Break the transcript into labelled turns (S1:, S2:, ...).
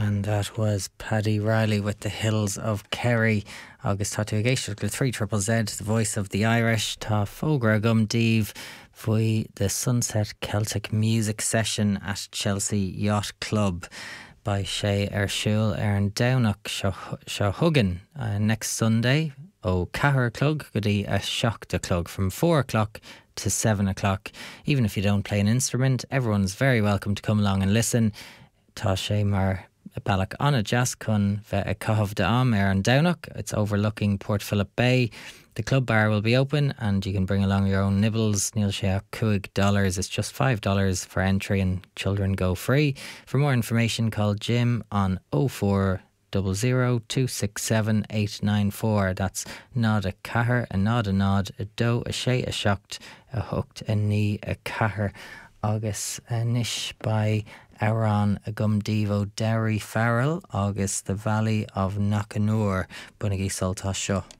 S1: And that was Paddy Riley with The Hills of Kerry. Agus tá tú a géisteach le 3ZZZ, the voice of the Irish. Tá fógra gum díobh faoi the Sunset Celtic Music Session at Chelsea Yacht Club by sé siúl an Downach seo Huggin next Sunday ó 4 clog go dtí a 7 clog from 4 o'clock to 7 o'clock. Even if you don't play an instrument, everyone's very welcome to come along and listen. Tá sé mar Balak Anna Jazz Kun a Cahav de Am an Downach. It's overlooking Port Phillip Bay. The club bar will be open and you can bring along your own nibbles. Níl sé $2. It's just $5 for entry and children go free. For more information, call Jim on 0400 267 894. That's nod a cahar, a nod, a do, a sé, a shocked, a hooked, a knee, a cahar. Agus nish by Aran a Gumdivo Derry Farrell, August the Valley of Knockanur, Bunagi Salta Sho.